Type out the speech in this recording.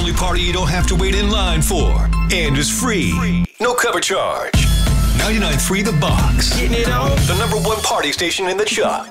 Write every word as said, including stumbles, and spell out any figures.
only party you don't have to wait in line for. And is free. No cover charge. ninety-nine point three The Box. Getting it on. The number one party station in the Chuck.